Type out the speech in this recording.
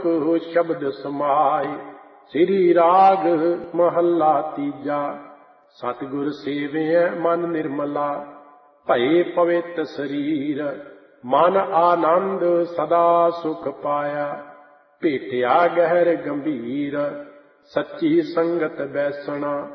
शब्द समाए। श्री राग महला तीजा। सतगुर सेवियै मन निर्मला, भये पवित शरीर। मन आनंद सदा सुख पाया, भेटिया गहर गंभीर। सच्ची संगत बैसना